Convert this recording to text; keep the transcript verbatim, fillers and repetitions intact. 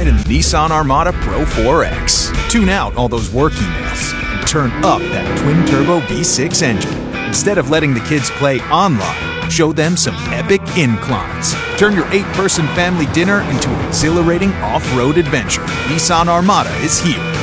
ride in the Nissan Armada Pro four X. Tune out all those work emails and turn up that twin-turbo V six engine. Instead of letting the kids play online, show them some epic inclines. Turn your eight-person family dinner into an exhilarating off-road adventure. Nissan Armada is here.